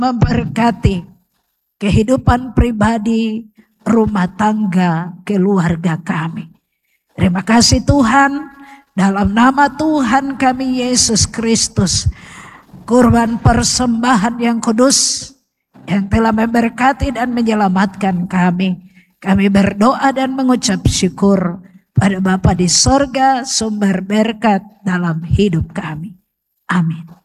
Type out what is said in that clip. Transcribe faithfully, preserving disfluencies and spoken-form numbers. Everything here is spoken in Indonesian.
memberkati kehidupan pribadi, rumah tangga, keluarga kami. Terima kasih Tuhan, dalam nama Tuhan kami Yesus Kristus, kurban persembahan yang kudus yang telah memberkati dan menyelamatkan kami. Kami berdoa dan mengucap syukur pada Bapa di sorga, sumber berkat dalam hidup kami. Amin.